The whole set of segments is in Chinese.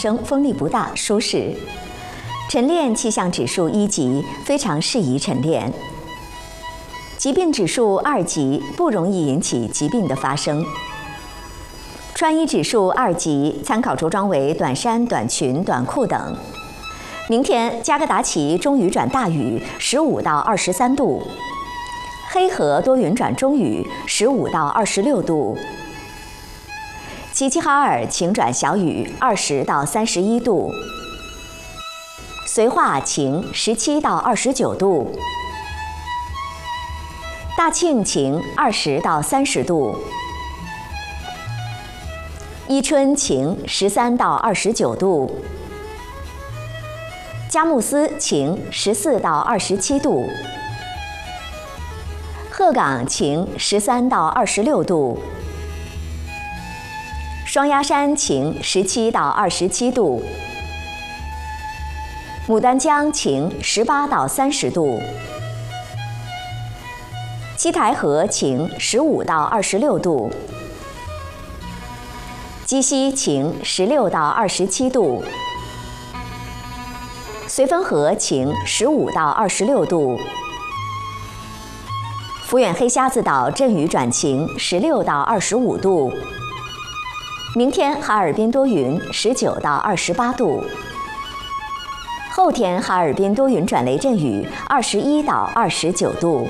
生，风力不大，舒适。晨练气象指数1级，非常适宜晨练。疾病指数2级，不容易引起疾病的发生。穿衣指数2级，参考着装为短衫、短裙、短裤等。明天加格达奇中雨转大雨，15到23度；黑河多云转中雨，15到26度；齐齐哈尔晴转小雨，20到31度；绥化晴，17到29度；大庆晴，20到30度；伊春晴，13到29度；佳木斯晴，14到27度；鹤岗晴，13到26度；双鸭山晴，17到27度；牡丹江晴，18到30度；七台河晴，15到26度；鸡西晴，16到27度；绥芬河晴，15到26度；抚远黑瞎子岛阵雨转晴，16到25度；明天哈尔滨多云，19到28度；后天哈尔滨多云转雷阵雨，21到29度。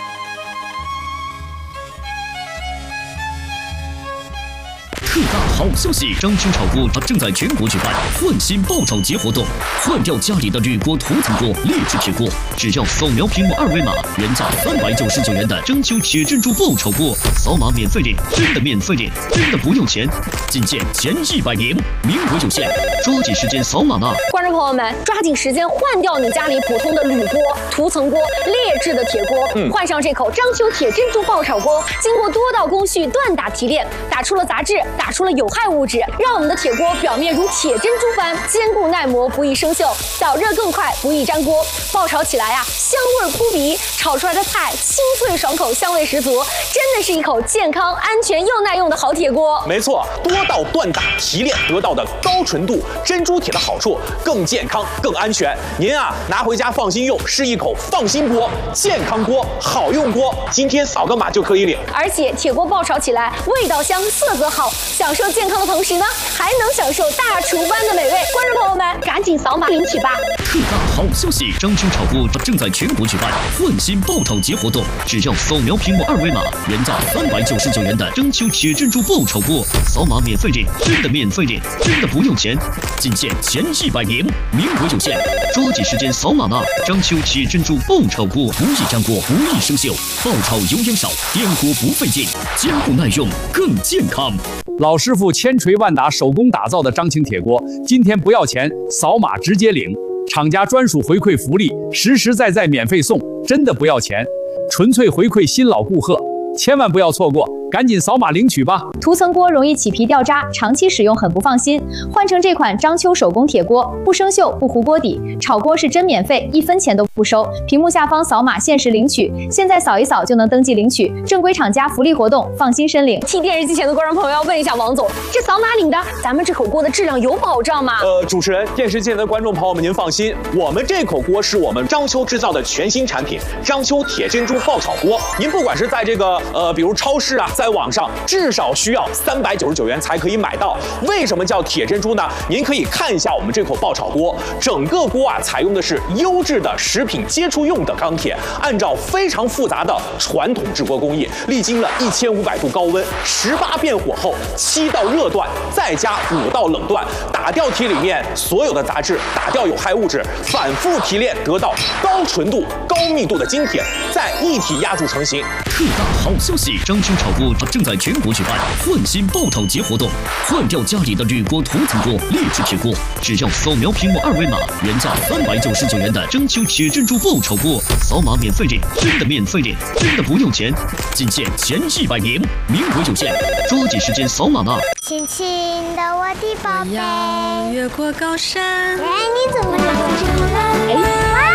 特大好消息！章丘炒锅正在全国举办换新爆炒节活动，换掉家里的铝锅、涂层锅、劣质铁锅，只要扫描屏幕2维码，原价399元的章丘铁珍珠爆炒锅，扫码免费领，真的免费领，真的不用钱，仅限前100名，名额有限，抓紧时间扫码吧！ 观众朋友们，抓紧时间换掉你家里普通的铝锅、涂层锅、劣质的铁锅，换上这口章丘铁珍珠爆炒锅，经过多道工序锻打提炼，打出了杂质，打出了有害物质，让我们的铁锅表面如铁珍珠般坚固耐磨，不易生锈，导热更快，不易粘锅。爆炒起来呀，香味扑鼻，炒出来的菜清脆爽口，香味十足，真的是一口健康、安全又耐用的好铁锅。 没错，多道锻打提炼得到的高纯度珍珠铁的好处，更健康、更安全。您啊，拿回家放心用，是一口放心锅，健康锅，好用锅。今天扫个码就可以领， 而且铁锅爆炒起来味道香，色泽好，享受健康的同时呢，还能享受大厨般的美味。观众朋友们，赶紧扫码领取吧！ 特大好消息！章丘炒锅正在全国举办换新爆炒节活动，只要扫描屏幕2维码，原价399元的章丘铁珍珠爆炒锅，扫码免费领，真的免费领，真的不用钱，仅限前100名，名额有限，抓紧时间扫码吧！章丘铁珍珠爆炒锅不易粘锅，不易生锈，爆炒油烟少，颠锅不费劲，坚固耐用，更健康。 老师傅千锤万打手工打造的章青铁锅，今天不要钱，扫码直接领，厂家专属回馈福利，实实在在免费送，真的不要钱，纯粹回馈新老顾客，千万不要错过，赶紧扫码领取吧！ 涂层锅容易起皮掉渣，长期使用很不放心。换成这款章丘手工铁锅，不生锈，不糊锅底，炒锅是真免费，1分钱都不收。屏幕下方扫码限时领取，现在扫一扫就能登记领取，正规厂家福利活动，放心申领。 替电视机前的观众朋友要问一下王总，这扫码领的，咱们这口锅的质量有保障吗？ 主持人，电视机前的观众朋友们，您放心，我们这口锅是我们章丘制造的全新产品——章丘铁珍珠爆炒锅。您不管是在这个比如超市啊，在网上，至少需要399元才可以买到。为什么叫铁珍珠呢？您可以看一下我们这口爆炒锅，整个锅啊采用的是优质的食品接触用的钢铁，按照非常复杂的传统制锅工艺，历经了1500度高温，18遍火候，7道热锻，再加5道冷锻，打掉铁里面所有的杂质，打掉有害物质，反复提炼得到高纯度、高密度的精铁，再一体压铸成型。 特大好消息！章丘炒锅正在全国举办换新爆炒节活动，换掉家里的铝锅、涂层锅、劣质铁锅，只要扫描屏幕2维码，原价399元的章丘铁珍珠爆炒锅，扫码免费领，真的免费领，真的不用钱，仅限前100名，名额有限，抓紧时间扫码吧！ 轻轻的我的宝贝， 越过高山。 哎，你怎么这么